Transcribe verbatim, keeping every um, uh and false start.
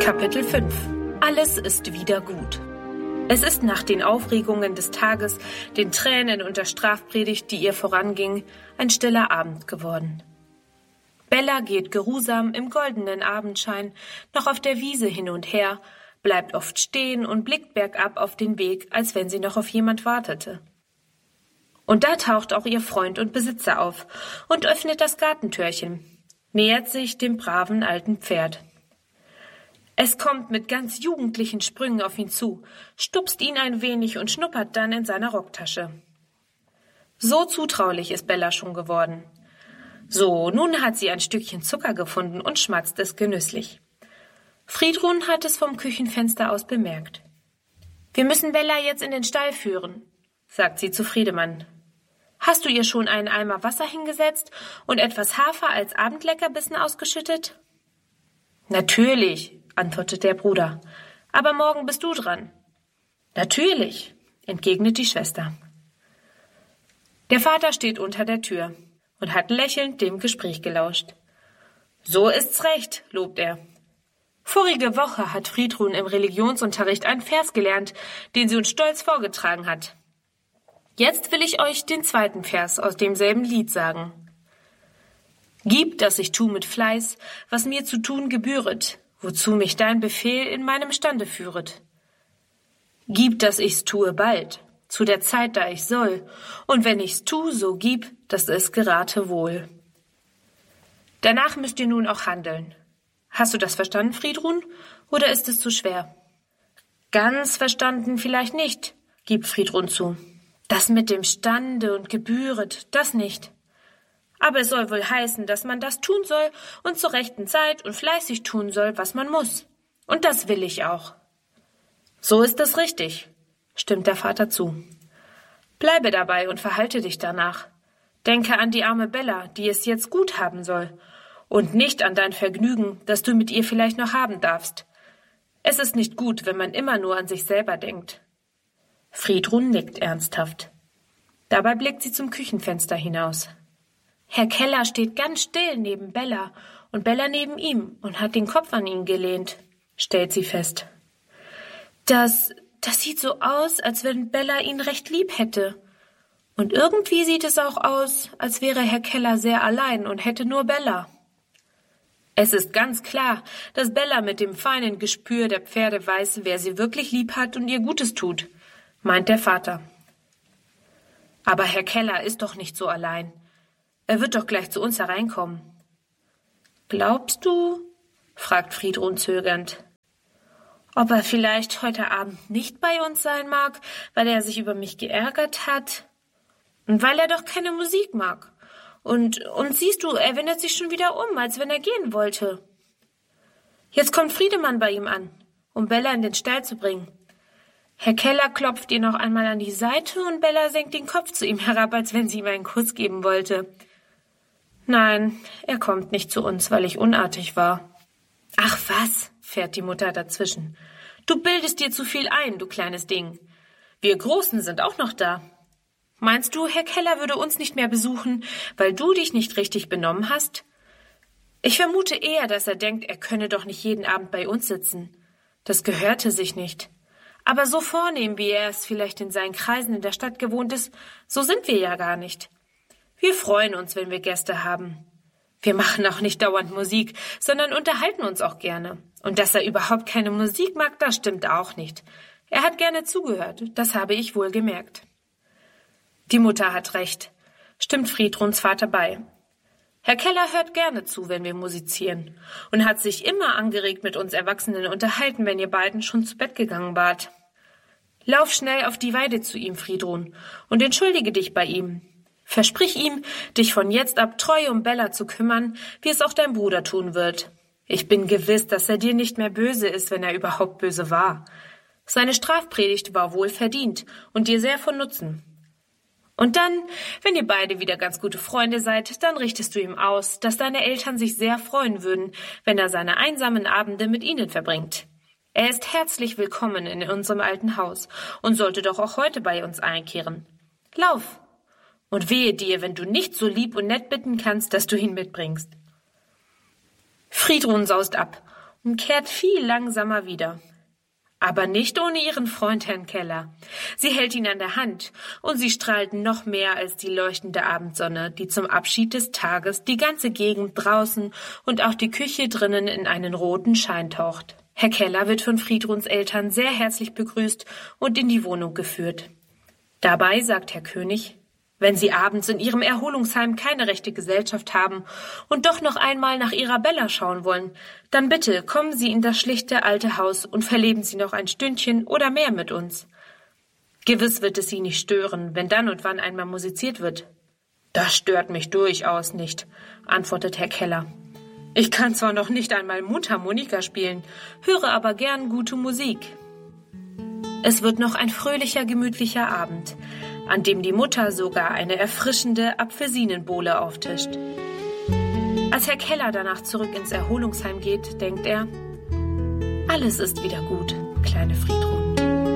Kapitel fünf. Alles ist wieder gut. Es ist nach den Aufregungen des Tages, den Tränen und der Strafpredigt, die ihr voranging, ein stiller Abend geworden. Bella geht geruhsam im goldenen Abendschein noch auf der Wiese hin und her, bleibt oft stehen und blickt bergab auf den Weg, als wenn sie noch auf jemand wartete. Und da taucht auch ihr Freund und Besitzer auf und öffnet das Gartentürchen, nähert sich dem braven alten Pferd. Es kommt mit ganz jugendlichen Sprüngen auf ihn zu, stupst ihn ein wenig und schnuppert dann in seiner Rocktasche. So zutraulich ist Bella schon geworden. So, nun hat sie ein Stückchen Zucker gefunden und schmatzt es genüsslich. Friedrun hat es vom Küchenfenster aus bemerkt. »Wir müssen Bella jetzt in den Stall führen«, sagt sie zu Friedemann. »Hast du ihr schon einen Eimer Wasser hingesetzt und etwas Hafer als Abendleckerbissen ausgeschüttet?« »Natürlich«, antwortet der Bruder, »aber morgen bist du dran.« »Natürlich«, entgegnet die Schwester. Der Vater steht unter der Tür und hat lächelnd dem Gespräch gelauscht. »So ist's recht«, lobt er. Vorige Woche hat Friedrun im Religionsunterricht einen Vers gelernt, den sie uns stolz vorgetragen hat. Jetzt will ich euch den zweiten Vers aus demselben Lied sagen. »Gib, dass ich tu mit Fleiß, was mir zu tun gebühret, wozu mich dein Befehl in meinem Stande führet. Gib, dass ich's tue bald, zu der Zeit, da ich soll, und wenn ich's tu, so gib, dass es gerate wohl.« Danach müsst ihr nun auch handeln. Hast du das verstanden, Friedrun, oder ist es zu schwer? Ganz verstanden vielleicht nicht, gibt Friedrun zu. Das mit dem Stande und gebühret, das nicht. Aber es soll wohl heißen, dass man das tun soll und zur rechten Zeit und fleißig tun soll, was man muss. Und das will ich auch. So ist es richtig, stimmt der Vater zu. Bleibe dabei und verhalte dich danach. Denke an die arme Bella, die es jetzt gut haben soll. Und nicht an dein Vergnügen, das du mit ihr vielleicht noch haben darfst. Es ist nicht gut, wenn man immer nur an sich selber denkt. Friedrun nickt ernsthaft. Dabei blickt sie zum Küchenfenster hinaus. Herr Keller steht ganz still neben Bella und Bella neben ihm und hat den Kopf an ihn gelehnt, stellt sie fest. Das, das sieht so aus, als wenn Bella ihn recht lieb hätte. Und irgendwie sieht es auch aus, als wäre Herr Keller sehr allein und hätte nur Bella. Es ist ganz klar, dass Bella mit dem feinen Gespür der Pferde weiß, wer sie wirklich lieb hat und ihr Gutes tut, meint der Vater. Aber Herr Keller ist doch nicht so allein. Er wird doch gleich zu uns hereinkommen. Glaubst du? Fragt Friedrun zögernd. Ob er vielleicht heute Abend nicht bei uns sein mag, weil er sich über mich geärgert hat? Und weil er doch keine Musik mag. Und, und siehst du, er wendet sich schon wieder um, als wenn er gehen wollte. Jetzt kommt Friedemann bei ihm an, um Bella in den Stall zu bringen. Herr Keller klopft ihr noch einmal an die Seite und Bella senkt den Kopf zu ihm herab, als wenn sie ihm einen Kuss geben wollte. Nein, er kommt nicht zu uns, weil ich unartig war. Ach was, fährt die Mutter dazwischen. Du bildest dir zu viel ein, du kleines Ding. Wir Großen sind auch noch da. Meinst du, Herr Keller würde uns nicht mehr besuchen, weil du dich nicht richtig benommen hast? Ich vermute eher, dass er denkt, er könne doch nicht jeden Abend bei uns sitzen. Das gehörte sich nicht. Aber so vornehm, wie er es vielleicht in seinen Kreisen in der Stadt gewohnt ist, so sind wir ja gar nicht. Wir freuen uns, wenn wir Gäste haben. Wir machen auch nicht dauernd Musik, sondern unterhalten uns auch gerne. Und dass er überhaupt keine Musik mag, das stimmt auch nicht. Er hat gerne zugehört, das habe ich wohl gemerkt. Die Mutter hat recht, stimmt Friedruns Vater bei. Herr Keller hört gerne zu, wenn wir musizieren und hat sich immer angeregt mit uns Erwachsenen unterhalten, wenn ihr beiden schon zu Bett gegangen wart. Lauf schnell auf die Weide zu ihm, Friedrun, und entschuldige dich bei ihm. Versprich ihm, dich von jetzt ab treu um Bella zu kümmern, wie es auch dein Bruder tun wird. Ich bin gewiss, dass er dir nicht mehr böse ist, wenn er überhaupt böse war. Seine Strafpredigt war wohl verdient und dir sehr von Nutzen. Und dann, wenn ihr beide wieder ganz gute Freunde seid, dann richtest du ihm aus, dass deine Eltern sich sehr freuen würden, wenn er seine einsamen Abende mit ihnen verbringt. Er ist herzlich willkommen in unserem alten Haus und sollte doch auch heute bei uns einkehren. Lauf! Und wehe dir, wenn du nicht so lieb und nett bitten kannst, dass du ihn mitbringst. Friedrun saust ab und kehrt viel langsamer wieder. Aber nicht ohne ihren Freund Herrn Keller. Sie hält ihn an der Hand, und sie strahlt noch mehr als die leuchtende Abendsonne, die zum Abschied des Tages die ganze Gegend draußen und auch die Küche drinnen in einen roten Schein taucht. Herr Keller wird von Friedruns Eltern sehr herzlich begrüßt und in die Wohnung geführt. Dabei sagt Herr König: Wenn Sie abends in Ihrem Erholungsheim keine rechte Gesellschaft haben und doch noch einmal nach Ihrer Bella schauen wollen, dann bitte kommen Sie in das schlichte alte Haus und verleben Sie noch ein Stündchen oder mehr mit uns. Gewiss wird es Sie nicht stören, wenn dann und wann einmal musiziert wird. Das stört mich durchaus nicht, antwortet Herr Keller. Ich kann zwar noch nicht einmal Mundharmonika spielen, höre aber gern gute Musik. Es wird noch ein fröhlicher, gemütlicher Abend, an dem die Mutter sogar eine erfrischende Apfelsinenbowle auftischt. Als Herr Keller danach zurück ins Erholungsheim geht, denkt er: Alles ist wieder gut, kleine Frieda.